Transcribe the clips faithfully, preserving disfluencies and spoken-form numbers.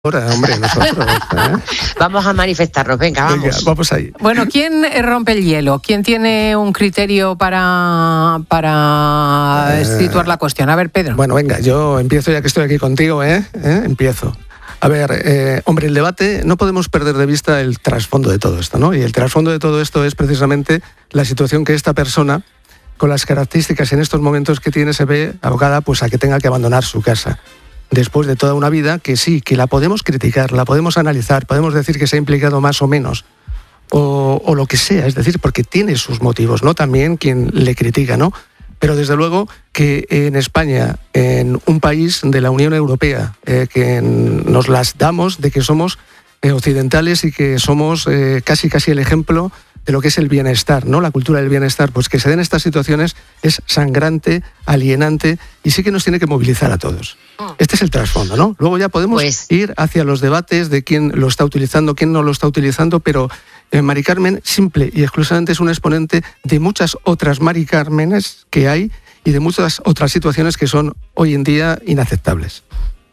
Ahora, hombre, nosotros, ¿eh? Vamos a manifestarnos, venga, vamos. Venga, vamos ahí. Bueno, ¿quién rompe el hielo? ¿Quién tiene un criterio para, para eh, situar la cuestión? A ver, Pedro. Bueno, venga, yo empiezo ya que estoy aquí contigo, ¿eh? ¿Eh? Empiezo. A ver, eh, hombre, el debate, no podemos perder de vista el trasfondo de todo esto, ¿no? Y el trasfondo de todo esto es precisamente la situación que esta persona, con las características en estos momentos que tiene, se ve abocada pues, a que tenga que abandonar su casa. Después de toda una vida que sí, que la podemos criticar, la podemos analizar, podemos decir que se ha implicado más o menos, o, o lo que sea, es decir, porque tiene sus motivos, ¿no? También quien le critica, ¿no? Pero desde luego que en España, en un país de la Unión Europea, eh, que nos las damos de que somos eh, occidentales y que somos eh, casi casi el ejemplo de lo que es el bienestar, ¿no? La cultura del bienestar, pues que se den estas situaciones es sangrante, alienante y sí que nos tiene que movilizar a todos. Este es el trasfondo, ¿no? Luego ya podemos pues... ir hacia los debates de quién lo está utilizando, quién no lo está utilizando, pero eh, Mari Carmen simple y exclusivamente es un exponente de muchas otras Mari Cármenes que hay y de muchas otras situaciones que son hoy en día inaceptables.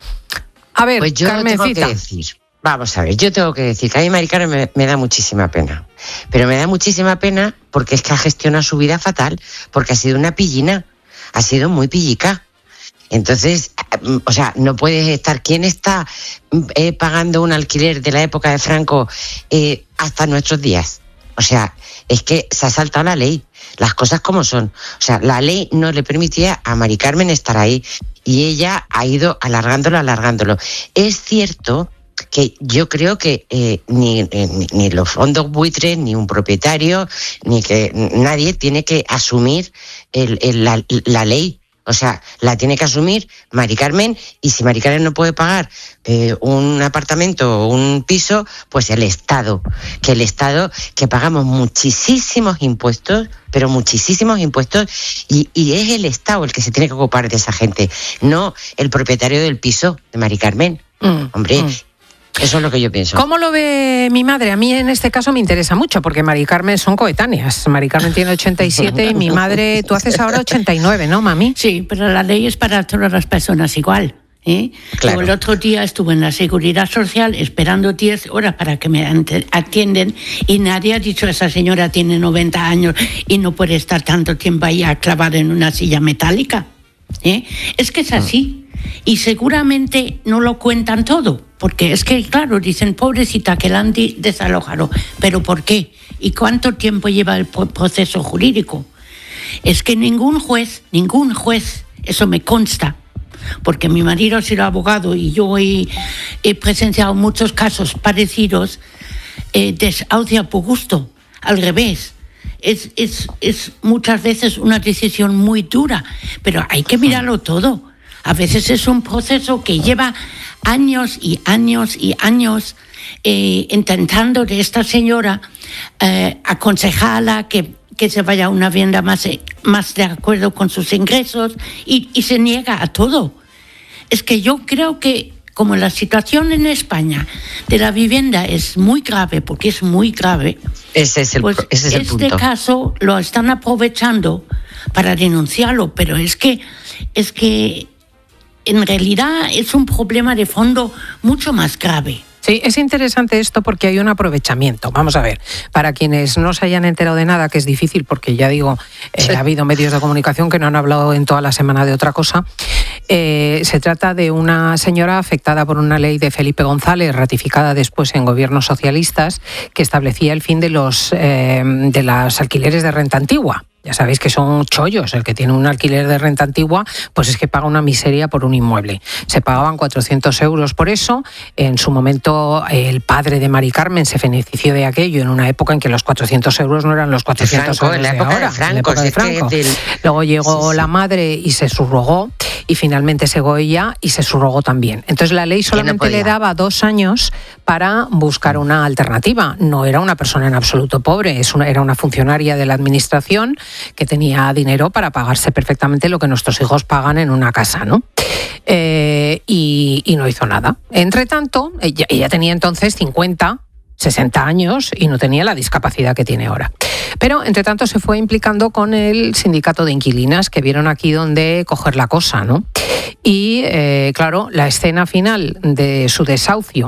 A ver, pues yo Carmencita. tengo que decir, vamos a ver, yo tengo que decir que a mí Mari Carmen me, me da muchísima pena. Pero me da muchísima pena porque es que ha gestionado su vida fatal, porque ha sido una pillina, ha sido muy pillica. Entonces, o sea, no puedes estar... ¿Quién está eh, pagando un alquiler de la época de Franco eh, hasta nuestros días? O sea, es que se ha saltado la ley, las cosas como son. O sea, la ley no le permitía a Mari Carmen estar ahí y ella ha ido alargándolo, alargándolo. Es cierto que yo creo que eh, ni, ni, ni los fondos buitres, ni un propietario, ni que nadie tiene que asumir el, el, la, la ley. O sea, la tiene que asumir Mari Carmen y si Mari Carmen no puede pagar eh, un apartamento o un piso, pues el Estado. Que el Estado, que pagamos muchísimos impuestos, pero muchísimos impuestos y, y es el Estado el que se tiene que ocupar de esa gente, no el propietario del piso de Mari Carmen. Mm, Hombre... Mm. Eso es lo que yo pienso. ¿Cómo lo ve mi madre? A mí en este caso me interesa mucho porque Mari Carmen son coetáneas. Mari Carmen tiene ochenta y siete y mi madre, tú haces ahora ochenta y nueve, ¿no, mami? Sí, pero la ley es para todas las personas igual. ¿eh? Claro. El otro día estuve en la Seguridad Social esperando diez horas para que me atienden y nadie ha dicho esa señora tiene noventa años y no puede estar tanto tiempo ahí clavada en una silla metálica. ¿eh? Es que es así. Y seguramente no lo cuentan todo, porque es que, claro, dicen, pobrecita, que la han desalojado. ¿Pero por qué? ¿Y cuánto tiempo lleva el proceso jurídico? Es que ningún juez, ningún juez, eso me consta, porque mi marido ha sido abogado y yo he, he presenciado muchos casos parecidos, eh, desahucia por gusto, al revés. Es, es, es muchas veces una decisión muy dura, pero hay que mirarlo todo. A veces es un proceso que lleva años y años y años eh, intentando de esta señora eh, aconsejarla que, que se vaya a una vivienda más, más de acuerdo con sus ingresos y, y se niega a todo. Es que yo creo que como la situación en España de la vivienda es muy grave, porque es muy grave, ese es el, pues ese es el este punto. caso lo están aprovechando para denunciarlo, pero es que es que en realidad es un problema de fondo mucho más grave. Sí, es interesante esto porque hay un aprovechamiento. Vamos a ver, para quienes no se hayan enterado de nada, que es difícil porque ya digo, eh, sí. ha habido medios de comunicación que no han hablado en toda la semana de otra cosa, eh, se trata de una señora afectada por una ley de Felipe González, ratificada después en gobiernos socialistas, que establecía el fin de los, eh, de los alquileres de renta antigua. Ya sabéis que son chollos. El que tiene un alquiler de renta antigua, pues es que paga una miseria por un inmueble. Se pagaban cuatrocientos euros por eso. En su momento, el padre de Mari Carmen se benefició de aquello en una época en que los cuatrocientos euros no eran los cuatrocientos Franco, euros en la de época ahora. de Franco, en la época de Franco. Del... Luego llegó sí, sí. la madre y se subrogó, y finalmente llegó ella y se subrogó también. Entonces la ley solamente no le daba dos años para buscar una alternativa. No era una persona en absoluto pobre, es una, era una funcionaria de la administración que tenía dinero para pagarse perfectamente lo que nuestros hijos pagan en una casa, ¿no? Eh, y, y no hizo nada. Entre tanto, ella, ella tenía entonces cincuenta, sesenta años y no tenía la discapacidad que tiene ahora. Pero, entre tanto, se fue implicando con el sindicato de inquilinas, que vieron aquí donde coger la cosa, ¿no? Y, eh, claro, la escena final de su desahucio